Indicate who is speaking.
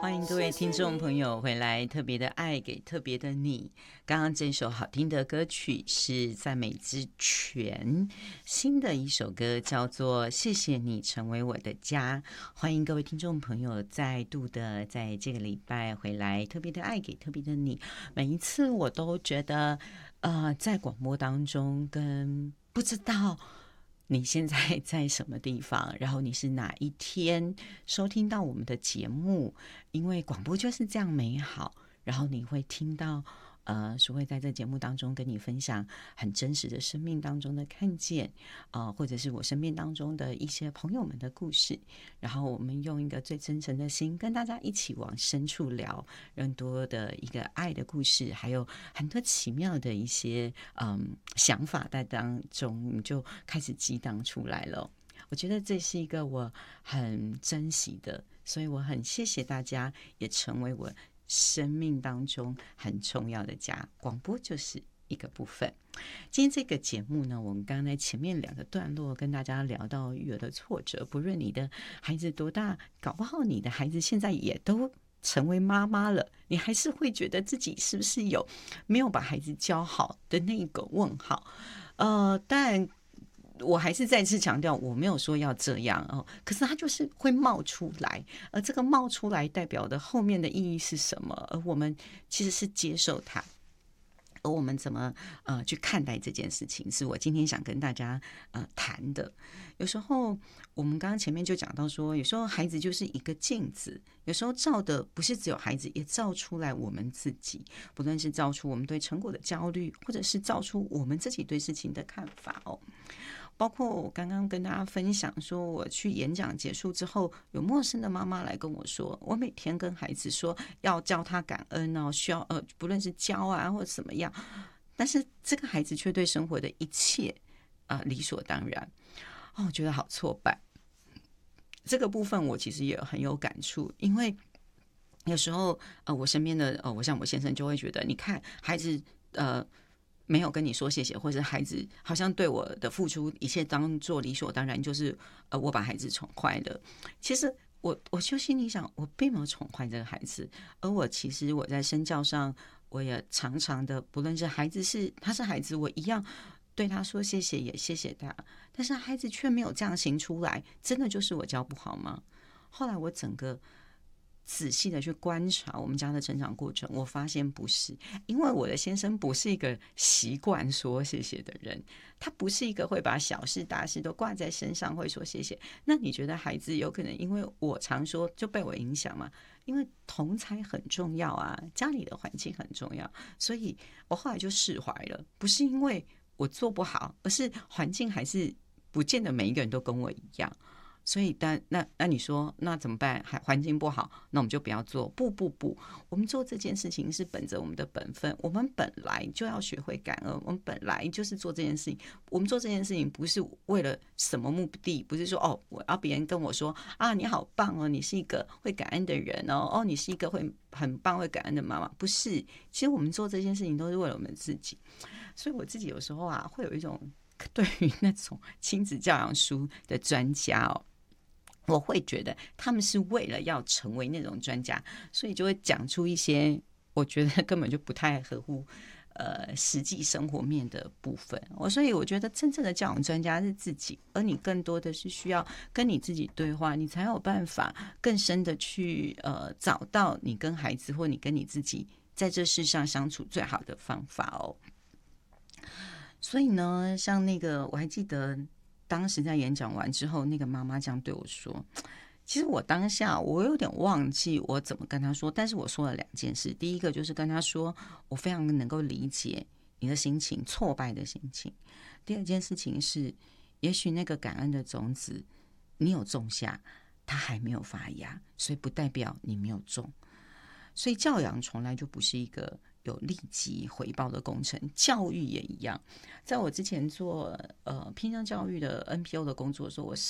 Speaker 1: 欢迎各位听众朋友回来，特别的爱给特别的你。刚刚这首好听的歌曲是赞美之泉新的一首歌，叫做谢谢你成为我的家。欢迎各位听众朋友再度的在这个礼拜回来，特别的爱给特别的你。每一次我都觉得在广播当中跟不知道你现在在什么地方，然后你是哪一天收听到我们的节目，因为广播就是这样美好，然后你会听到所谓在这节目当中跟你分享很真实的生命当中的看见或者是我身边当中的一些朋友们的故事，然后我们用一个最真诚的心跟大家一起往深处聊更多的一个爱的故事，还有很多奇妙的一些想法在当中就开始激荡出来了。我觉得这是一个我很珍惜的，所以我很谢谢大家也成为我生命当中很重要的家，广播就是一个部分。今天这个节目呢，我们刚刚在前面2个段落跟大家聊到育儿的挫折，不论你的孩子多大，搞不好你的孩子现在也都成为妈妈了，你还是会觉得自己是不是有没有把孩子教好的那个问号。但我还是再次强调，我没有说要这样哦，可是它就是会冒出来，而这个冒出来代表的后面的意义是什么？而我们其实是接受它，而我们怎么去看待这件事情，是我今天想跟大家谈的。有时候我们刚刚前面就讲到说，有时候孩子就是一个镜子，有时候照的不是只有孩子，也照出来我们自己，不论是照出我们对成果的焦虑，或者是照出我们自己对事情的看法哦。包括我刚刚跟大家分享说，我去演讲结束之后，有陌生的妈妈来跟我说，我每天跟孩子说要教他感恩哦，需要不论是教啊或者怎么样，但是这个孩子却对生活的一切理所当然哦，我觉得好挫败。这个部分我其实也很有感触，因为有时候我身边的我像我先生就会觉得，你看孩子没有跟你说谢谢，或者孩子好像对我的付出一切当做理所当然，就是我把孩子宠坏了。其实我就心里想，我并没有宠坏这个孩子，而我其实我在身教上，我也常常的，不论是孩子他是孩子，我一样对他说谢谢，也谢谢他，但是孩子却没有这样行出来，真的就是我教不好吗？后来我整个仔细的去观察我们家的成长过程，我发现不是，因为我的先生不是一个习惯说谢谢的人，他不是一个会把小事大事都挂在身上会说谢谢。那你觉得孩子有可能因为我常说就被我影响吗？因为同才很重要啊，家里的环境很重要，所以我后来就释怀了，不是因为我做不好，而是环境还是不见得每一个人都跟我一样。所以那你说那怎么办？环境不好，那我们就不要做。不，我们做这件事情是本着我们的本分，我们本来就要学会感恩，我们本来就是做这件事情。我们做这件事情不是为了什么目的，不是说我要别人跟我说啊你好棒哦，你是一个会感恩的人哦，你是一个会很棒会感恩的妈妈，不是。其实我们做这件事情都是为了我们自己。所以我自己有时候会有一种对于那种亲子教养书的专家我会觉得他们是为了要成为那种专家，所以就会讲出一些我觉得根本就不太合乎实际生活面的部分。所以我觉得真正的教养专家是自己，而你更多的是需要跟你自己对话，你才有办法更深的去找到你跟孩子或你跟你自己在这世上相处最好的方法哦。所以呢，像那个我还记得当时在演讲完之后，那个妈妈这样对我说，其实我当下我有点忘记我怎么跟她说，但是我说了2件事。第一个就是跟她说我非常能够理解你的心情，挫败的心情。第2件事情是，也许那个感恩的种子你有种下，它还没有发芽，所以不代表你没有种。所以教养从来就不是一个有立即回报的工程，教育也一样。在我之前做偏向教育的 NPO 的工作的时候，我